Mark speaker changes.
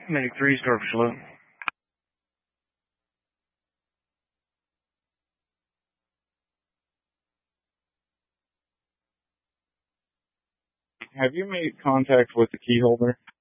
Speaker 1: Medic 3, Star Salute.
Speaker 2: Have you made contact with the key holder?